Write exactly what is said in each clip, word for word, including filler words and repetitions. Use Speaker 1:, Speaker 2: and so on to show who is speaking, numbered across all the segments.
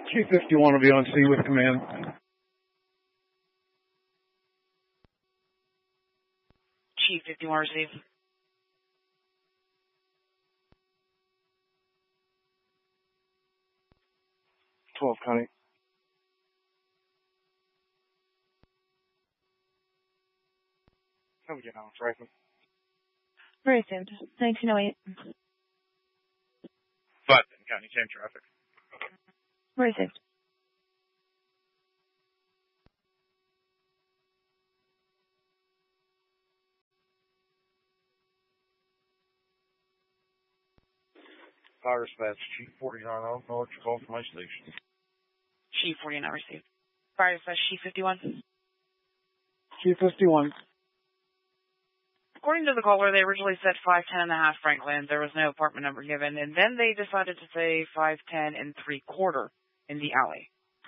Speaker 1: Chief fifty-one will be on scene with command.
Speaker 2: Chief fifty-one received.
Speaker 1: twelve County. How we get on, Franklin?
Speaker 3: Received. nineteen oh eight.
Speaker 1: Button County, same traffic.
Speaker 3: Received.
Speaker 1: Power dispatch, Chief forty-nine, I don't know what you call from my station.
Speaker 2: Chief forty-nine received. Fire dispatch, Chief fifty-one.
Speaker 1: Chief fifty-one.
Speaker 2: According to the caller, they originally said five ten and a half Franklin. There was no apartment number given, and then they decided to say five ten and three quarter in the alley.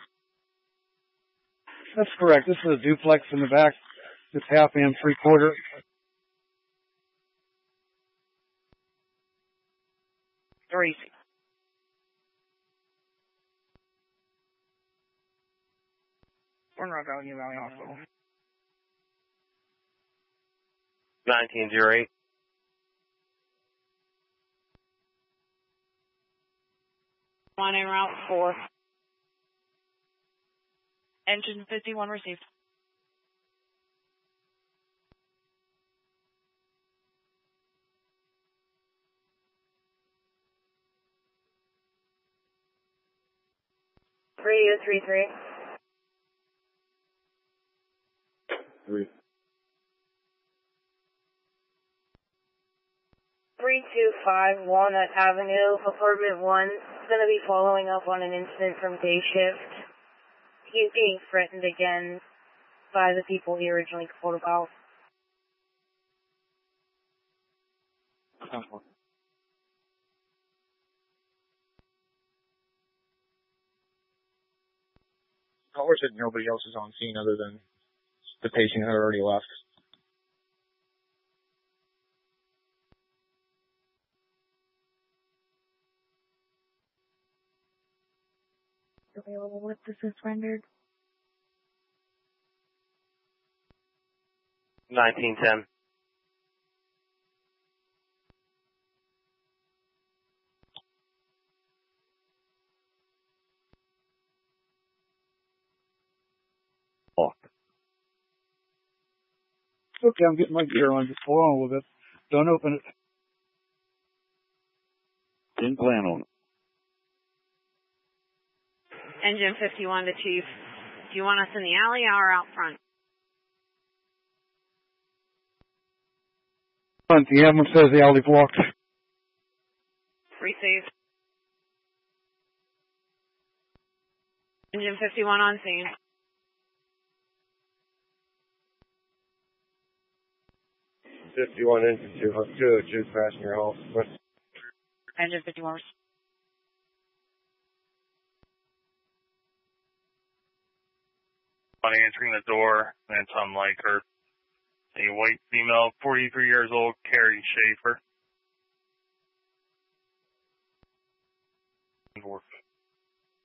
Speaker 1: That's correct. This is a duplex in the back. It's half and three quarter.
Speaker 2: Three. We're in Rock Valley, New Valley Hospital.
Speaker 4: nineteen oh eight.
Speaker 2: On en route four. Engine fifty-one received.
Speaker 5: Radio three three.
Speaker 1: Three.
Speaker 5: three two five Walnut Avenue, apartment one. Going to be following up on an incident from day shift. He's being threatened again by the people he originally called about.
Speaker 1: Caller said nobody else is on scene other than the patient who had already left.
Speaker 3: Available with this is rendered.
Speaker 4: nineteen ten.
Speaker 1: Oh. Okay, I'm getting my gear on. Just hold on a little bit. Don't open it. Didn't plan on it.
Speaker 5: Engine fifty-one to Chief. Do you want us in the alley or out front?
Speaker 1: Front, the ambulance says the alley blocked.
Speaker 5: Receive. Engine fifty-one on scene.
Speaker 4: fifty-one engine two, two, two passenger hall.
Speaker 2: Engine fifty-one received.
Speaker 6: Answering the door, and it's unlike her. A white female, forty-three years old, Carrie Schaefer.